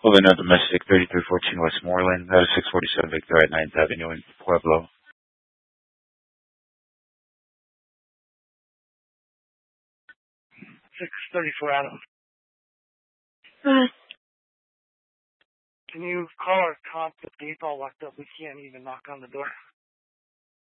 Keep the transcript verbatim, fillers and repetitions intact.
Moving on domestic, thirty-three fourteen Westmoreland. That is six forty-seven Victor at ninth Avenue in Pueblo. six thirty-four Adam. Uh, Can you call our comp? The gate's all locked up. We can't even knock on the door.